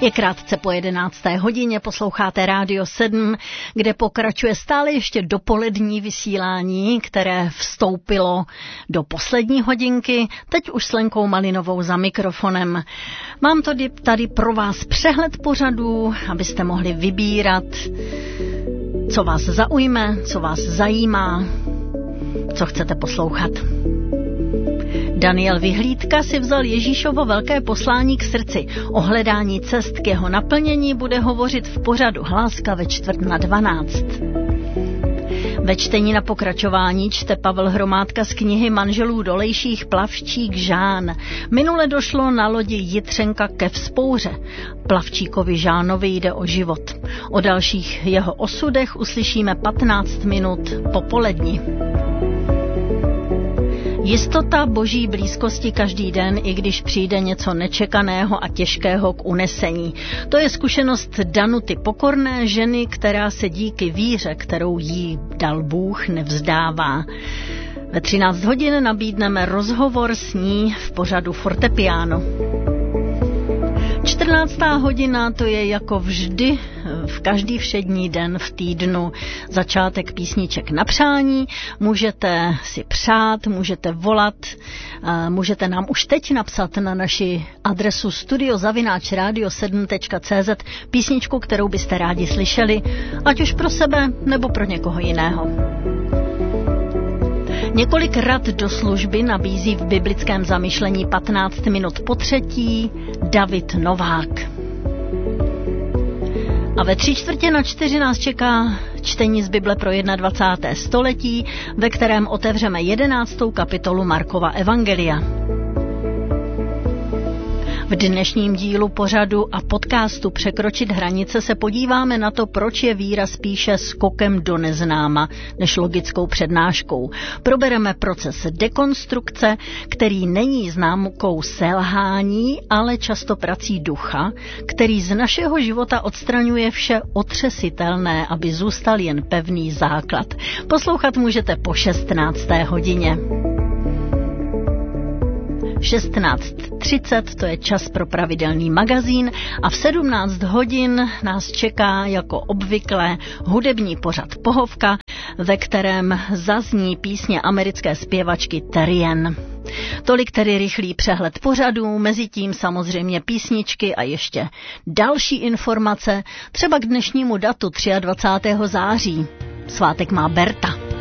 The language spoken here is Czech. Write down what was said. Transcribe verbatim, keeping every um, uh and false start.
Je krátce po jedenácté hodině, posloucháte Rádio sedm, kde pokračuje stále ještě dopolední vysílání, které vstoupilo do poslední hodinky, teď už s Lenkou Malinovou za mikrofonem. Mám tady, tady pro vás přehled pořadů, abyste mohli vybírat, co vás zaujme, co vás zajímá, co chcete poslouchat. Daniel Vyhlídka si vzal Ježíšovo velké poslání k srdci. O hledání cest k jeho naplnění bude hovořit v pořadu Hláska ve čtvrt na dvanáct. Ve čtení na pokračování čte Pavel Hromádka z knihy Manželů Dolejších Plavčík Žán. Minule došlo na lodi Jitřenka ke vzpouře. Plavčíkovi Žánovi jde o život. O dalších jeho osudech uslyšíme patnáct minut popolední. Jistota boží blízkosti každý den, i když přijde něco nečekaného a těžkého k unesení. To je zkušenost Danuty Pokorné, ženy, která se díky víře, kterou jí dal Bůh, nevzdává. Ve třináct hodin nabídneme rozhovor s ní v pořadu Fortepiano. čtrnáctá hodina, to je jako vždy v každý všední den v týdnu začátek písniček na přání. Můžete si přát, můžete volat, můžete nám už teď napsat na naši adresu studio zavináč radio sedm tečka cé zet písničku, kterou byste rádi slyšeli, ať už pro sebe nebo pro někoho jiného. Několik rad do služby nabízí v biblickém zamyšlení patnáct minut po třetí David Novák. A ve tři čtvrtě na čtyři nás čeká čtení z Bible pro dvacáté první století, ve kterém otevřeme jedenáctou kapitolu Markova evangelia. V dnešním dílu pořadu a podcastu Překročit hranice se podíváme na to, proč je víra spíše skokem do neznáma než logickou přednáškou. Probereme proces dekonstrukce, který není známkou selhání, ale často prací ducha, který z našeho života odstraňuje vše otřesitelné, aby zůstal jen pevný základ. Poslouchat můžete po šestnácté hodině. šestnáct třicet, to je čas pro pravidelný magazín a v sedmnáct hodin nás čeká jako obvykle hudební pořad Pohovka, ve kterém zazní písně americké zpěvačky Terrien. Tolik tedy rychlý přehled pořadů, mezitím samozřejmě písničky a ještě další informace, třeba k dnešnímu datu dvacátého třetího září. Svátek má Berta.